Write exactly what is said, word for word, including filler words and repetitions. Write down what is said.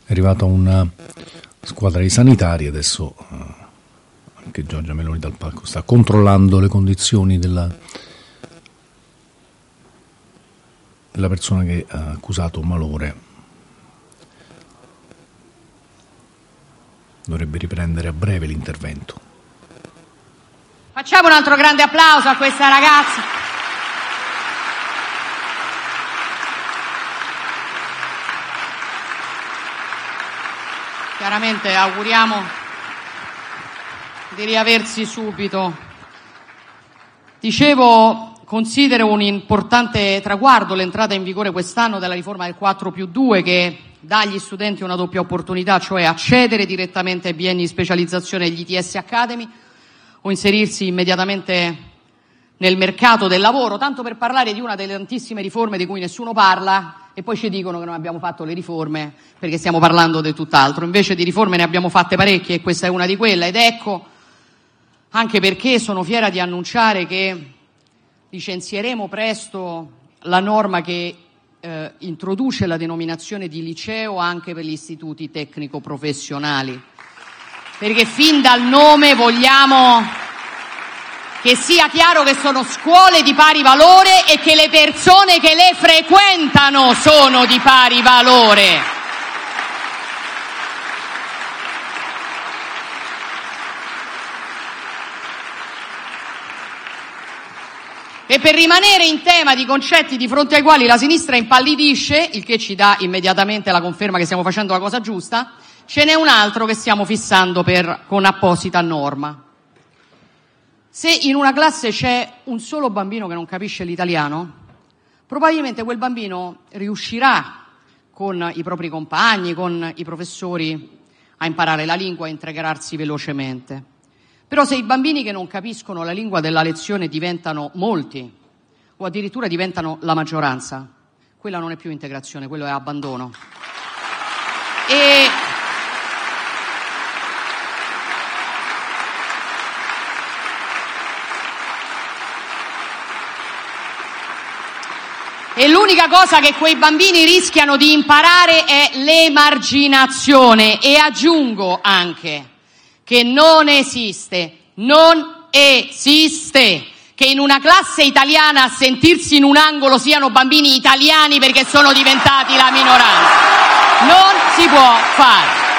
è arrivata una squadra di sanitari, adesso anche Giorgia Meloni dal palco sta controllando le condizioni della, della persona che ha accusato malore. Dovrebbe riprendere a breve l'intervento. Facciamo un altro grande applauso a questa ragazza. Chiaramente auguriamo di riaversi subito. Dicevo, considero un importante traguardo l'entrata in vigore quest'anno della riforma del quattro più due che dà agli studenti una doppia opportunità, cioè accedere direttamente ai bienni di specializzazione degli I T S Academy o inserirsi immediatamente nel mercato del lavoro, tanto per parlare di una delle tantissime riforme di cui nessuno parla e poi ci dicono che non abbiamo fatto le riforme perché stiamo parlando di tutt'altro. Invece di riforme ne abbiamo fatte parecchie e questa è una di quelle, ed ecco anche perché sono fiera di annunciare che licenzieremo presto la norma che eh, introduce la denominazione di liceo anche per gli istituti tecnico-professionali, perché fin dal nome vogliamo che sia chiaro che sono scuole di pari valore e che le persone che le frequentano sono di pari valore. E per rimanere in tema di concetti di fronte ai quali la sinistra impallidisce, il che ci dà immediatamente la conferma che stiamo facendo la cosa giusta, ce n'è un altro che stiamo fissando per, con apposita norma. Se in una classe c'è un solo bambino che non capisce l'italiano, probabilmente quel bambino riuscirà con i propri compagni, con i professori, a imparare la lingua e a integrarsi velocemente. Però se i bambini che non capiscono la lingua della lezione diventano molti o addirittura diventano la maggioranza, quella non è più integrazione, quello è abbandono. E E l'unica cosa che quei bambini rischiano di imparare è l'emarginazione. E aggiungo anche che non esiste, non esiste che in una classe italiana a sentirsi in un angolo siano bambini italiani perché sono diventati la minoranza. Non si può fare.